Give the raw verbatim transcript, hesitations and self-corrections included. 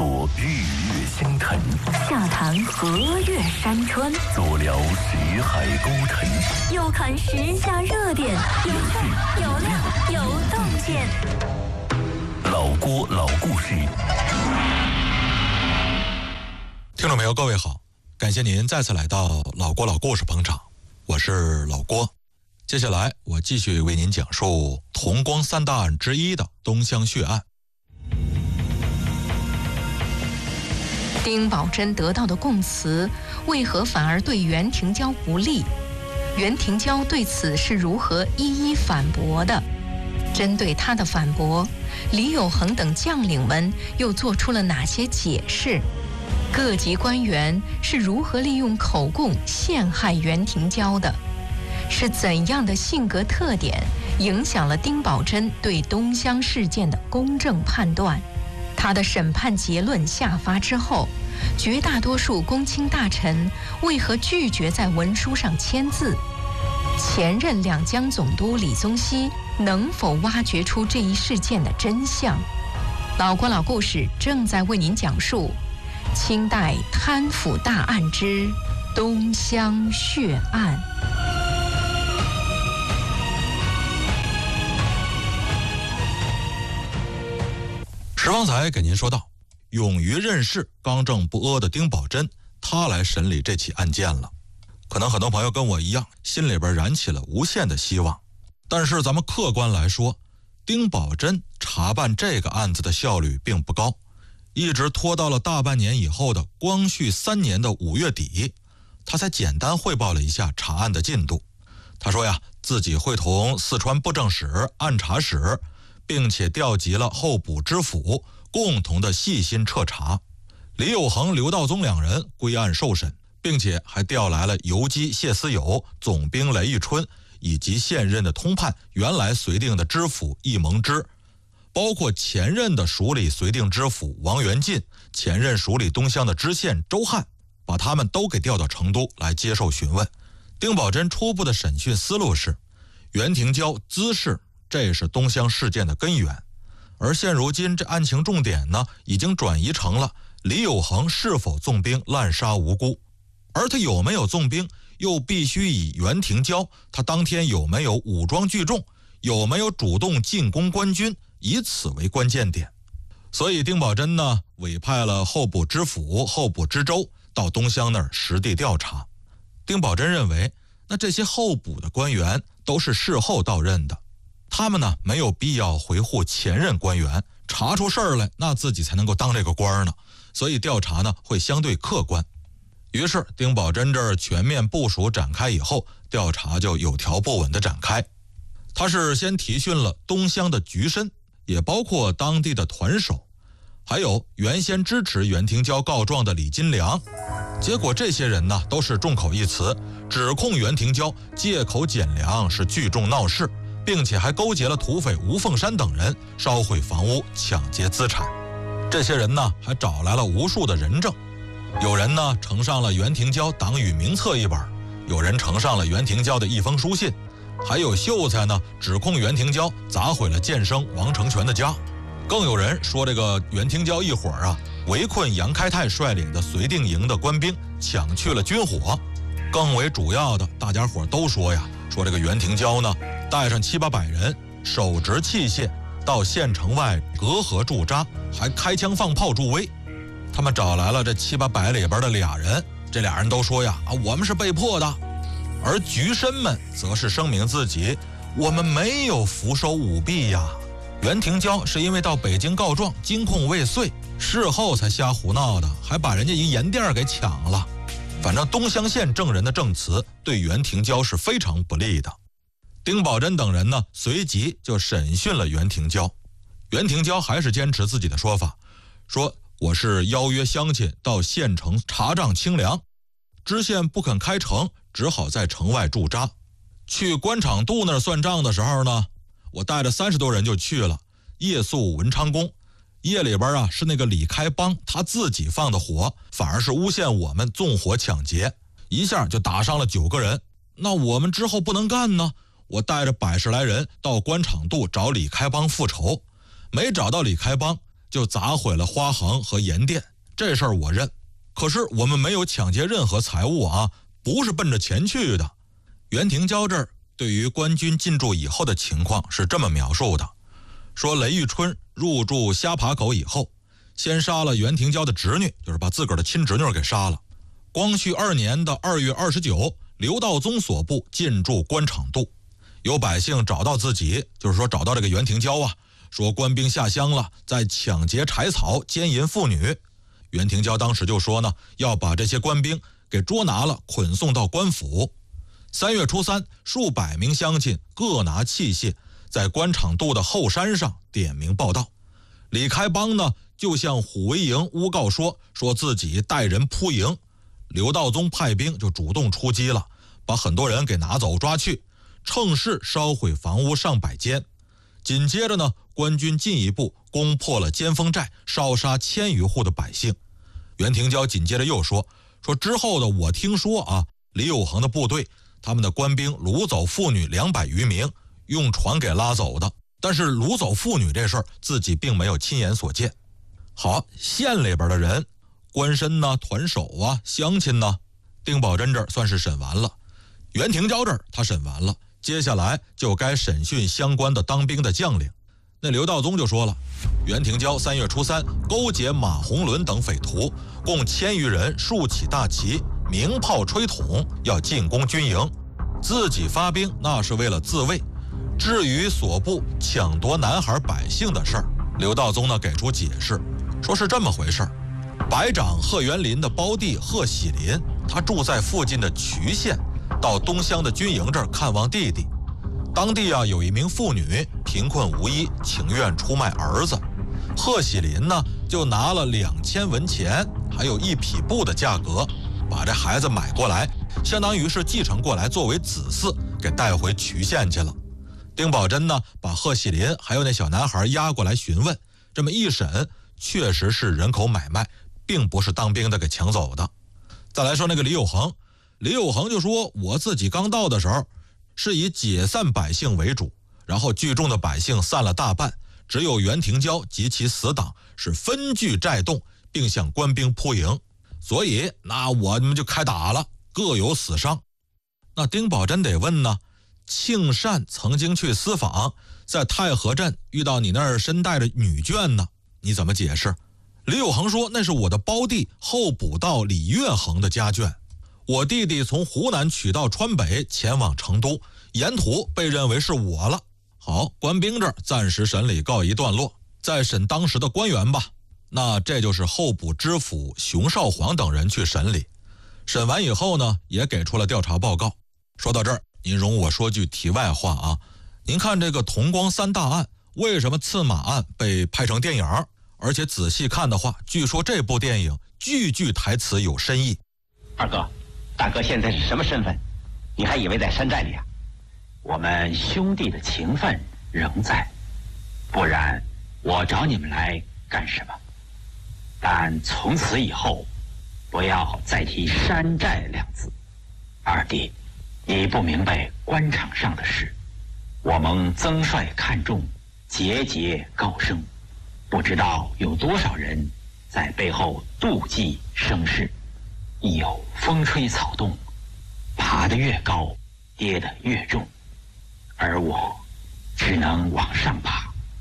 说日月星辰， 下谈河岳山川， 左聊识海沟沉， 右看时下热点，有趣有料有洞见。 老郭老故事。 听众朋友，各位好，感谢您再次来到老郭老故事捧场，我是老郭。接下来我继续为您讲述同光三大案之一的东乡血案。 丁宝桢得到的供词为何反而对袁廷蛟不利？袁廷蛟对此是如何一一反驳的？针对他的反驳，李有恒等将领们又做出了哪些解释？各级官员是如何利用口供陷害袁廷蛟的？是怎样的性格特点影响了丁宝桢对东乡事件的公正判断？他的审判结论下发之后，绝大多数公卿大臣为何拒绝在文书上签字？前任两江总督李宗羲能否挖掘出这一事件的真相？老郭老故事正在为您讲述清代贪腐大案之东乡血案。 石方才给您说道，勇于任事、刚正不阿的丁宝桢，他来审理这起案件了。可能很多朋友跟我一样，心里边燃起了无限的希望。但是咱们客观来说，丁宝桢查办这个案子的效率并不高，一直拖到了大半年以后的光绪三年的五月底，他才简单汇报了一下查案的进度。他说呀，自己会同四川布政使、按察使，并且调集了候补知府，共同的细心彻查。李有恒、刘道宗两人归案受审，并且还调来了游击谢思友、总兵雷玉春，以及现任的通判原来绥定的知府易蒙之，包括前任的署理绥定知府王元进，前任署理东乡的知县周汉，把他们都给调到成都来接受询问。丁宝桢初步的审讯思路是，袁廷蛟滋事，这是东乡事件的根源，而现如今这案情重点呢，已经转移成了李有恒是否纵兵滥杀无辜，而他有没有纵兵，又必须以袁廷蛟他当天有没有武装聚众，有没有主动进攻官军，以此为关键点。所以丁宝桢呢，委派了候补知府、候补知州到东乡那儿实地调查。丁宝桢认为，那这些候补的官员都是事后到任的，他们呢没有必要维护前任官员，查出事儿来那自己才能够当这个官呢，所以调查呢会相对客观。于是丁宝桢这儿全面部署展开以后，调查就有条不紊地展开。他是先提讯了东乡的局绅，也包括当地的团首，还有原先支持袁廷蛟告状的李金良。结果这些人呢都是众口一词，指控袁廷蛟借口减粮是聚众闹事，并且还勾结了土匪吴凤山等人烧毁房屋、抢劫资产。这些人呢还找来了无数的人证，有人呢呈上了袁廷蛟党羽名册一本，有人呈上了袁廷蛟的一封书信，还有秀才呢指控袁廷蛟砸毁了剑生王成全的家，更有人说这个袁廷蛟一伙儿啊围困杨开泰率领的绥定营的官兵，抢去了军火。更为主要的，大家伙都说呀，说这个袁廷蛟呢带上七八百人，手执器械到县城外隔河驻扎，还开枪放炮助威。他们找来了这七八百里边的俩人，这俩人都说呀，啊，我们是被迫的。而局绅们则是声明自己，我们没有伏收舞弊呀。袁廷蛟是因为到北京告状，金控未遂，事后才瞎胡闹的，还把人家一盐店给抢了。反正东乡县证人的证词对袁廷蛟是非常不利的。丁宝桢等人呢，随即就审讯了袁廷蛟。袁廷蛟还是坚持自己的说法，说我是邀约乡亲到县城查账清粮，知县不肯开城，只好在城外驻扎。去官场渡那儿算账的时候呢，我带着三十多人就去了，夜宿文昌宫。夜里边啊，是那个李开邦他自己放的火，反而是诬陷我们纵火抢劫，一下就打伤了九个人。那我们之后不能干呢，我带着百十来人到官场渡找李开邦复仇，没找到李开邦， 就砸毁了花行和盐店，这事儿我认。可是我们没有抢劫任何财物啊，不是奔着钱去的。袁廷蛟这儿对于官军进驻以后的情况是这么描述的，说雷玉春入驻虾爬口以后，先杀了袁廷蛟的侄女，就是把自个儿的亲侄女给杀了。光绪二年的二月二十九，刘道宗所部进驻官场渡，有百姓找到自己，就是说找到这个袁廷蛟啊，说官兵下乡了，在抢劫柴草，奸淫妇女。袁廷蛟当时就说呢，要把这些官兵给捉拿了，捆送到官府。三月初三，数百名乡亲各拿器械，在官场渡的后山上点名报道。李开邦呢，就向虎威营诬告说，说自己带人扑营。刘道宗派兵就主动出击了，把很多人给拿走抓去，趁势烧毁房屋上百间。紧接着呢，官军进一步攻破了尖峰寨，烧杀千余户的百姓。袁廷蛟紧接着又说，说之后的我听说啊，李有恒的部队，他们的官兵掳走妇女两百余名，用船给拉走的。但是掳走妇女这事儿，自己并没有亲眼所见。好，县里边的人，官绅呢、团守啊、乡亲呢，丁宝桢这儿算是审完了。袁廷蛟这儿他审完了，接下来就该审讯相关的当兵的将领。那刘道宗就说了，袁廷蛟三月初三勾结马鸿伦等匪徒，共千余人，竖起大旗，鸣炮吹筒，要进攻军营。自己发兵那是为了自卫，至于所部抢夺男孩百姓的事儿，刘道宗呢给出解释，说是这么回事儿。白长贺元林的胞弟贺喜林，他住在附近的渠县，到东乡的军营这儿看望弟弟。当地啊有一名妇女贫困无依，情愿出卖儿子。贺喜林呢就拿了两千文钱，还有一匹布的价格，把这孩子买过来，相当于是继承过来，作为子嗣给带回渠县去了。丁宝桢呢把贺喜林还有那小男孩押过来询问，这么一审，确实是人口买卖，并不是当兵的给抢走的。再来说那个李有恒，李有恒就说，我自己刚到的时候是以解散百姓为主，然后聚众的百姓散了大半，只有袁廷蛟及其死党是分据寨洞，并向官兵扑营，所以那我们就开打了，各有死伤。那丁宝桢得问呢，庆善曾经去私访，在太和镇遇到你那儿身带着女眷呢，你怎么解释？李有恒说，那是我的胞弟候补道李月恒的家眷，我弟弟从湖南取道川北前往成都，沿途被认为是我了。好，官兵这儿暂时审理告一段落，再审当时的官员吧。那这就是候补知府熊绍煌等人去审理。审完以后呢，也给出了调查报告。说到这儿，您容我说句题外话啊，您看这个同光三大案，为什么刺马案被拍成电影？而且仔细看的话，据说这部电影句句台词有深意。 二哥，大哥现在是什么身份？你还以为在山寨里啊？我们兄弟的情分仍在，不然我找你们来干什么？但从此以后，不要再提山寨两字。二弟，你不明白官场上的事，我蒙曾帅看重，节节高升，不知道有多少人在背后妒忌声势，一有风吹草动，爬得越高，跌得越重，而我只能往上爬。